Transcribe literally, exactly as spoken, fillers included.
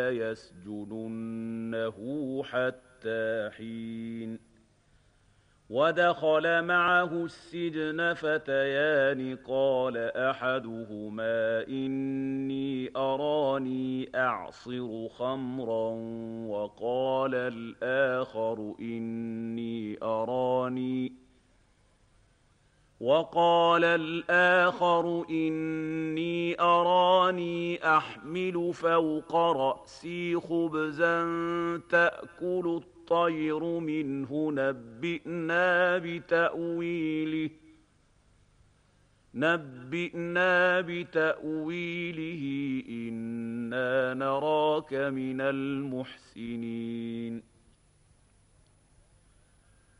يسجننه حتى حين ودخل معه السجن فتيان قال أحدهما إني أراني أعصر خمرا وقال الآخر إني أراني وقال الآخر إني أراني أحمل فوق رأسي خبزا تأكل الطير منه نبئنا بتأويله نبئنا بتأويله إنا نراك من المحسنين